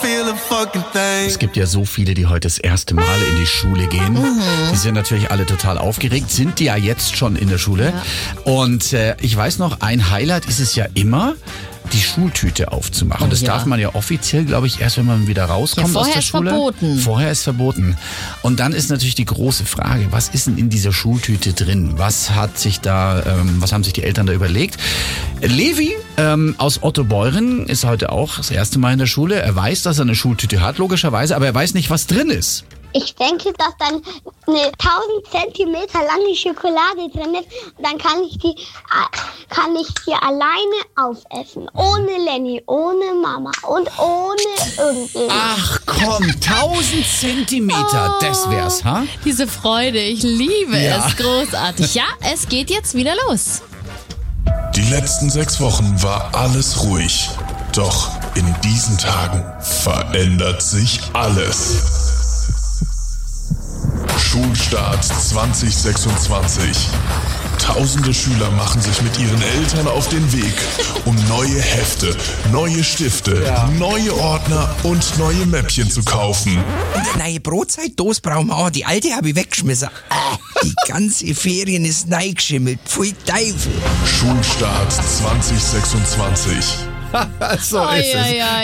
Es gibt ja so viele, die heute das erste Mal in die Schule gehen. Die sind natürlich alle total aufgeregt, sind die ja jetzt schon in der Schule. Ja. Und ich weiß noch, ein Highlight ist es ja immer, die Schultüte aufzumachen. Das darf man ja offiziell, glaube ich, erst wenn man wieder rauskommt aus der Schule. Vorher ist verboten. Und dann ist natürlich die große Frage, was ist denn in dieser Schultüte drin? Was haben sich die Eltern da überlegt? Levi aus Ottobeuren ist heute auch das erste Mal in der Schule. Er weiß, dass er eine Schultüte hat, logischerweise, aber er weiß nicht, was drin ist. Ich denke, dass dann eine 1000 Zentimeter lange Schokolade drin ist. Und dann kann ich die alleine aufessen. Ohne Lenny, ohne Mama und ohne irgendwen. Ach komm, 1000 Zentimeter, das wär's, ha? Diese Freude, ich liebe es. Großartig. Ja, es geht jetzt wieder los. Die letzten 6 Wochen war alles ruhig. Doch in diesen Tagen verändert sich alles. Schulstart 2026. Tausende Schüler machen sich mit ihren Eltern auf den Weg, um neue Hefte, neue Stifte, neue Ordner und neue Mäppchen zu kaufen. Und eine neue Brotzeitdose brauchen wir auch. Die alte habe ich weggeschmissen. Die ganze Ferien ist neigeschimmelt. Pfui Teufel. Schulstart 2026. So ist es.